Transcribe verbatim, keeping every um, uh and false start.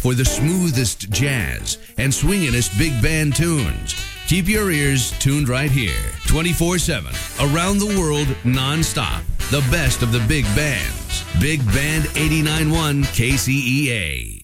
for the smoothest jazz and swinginest big band tunes. Keep your ears tuned right here, twenty-four seven, around the world, nonstop. The best of the big bands. Big Band eighty-nine point one K C E A.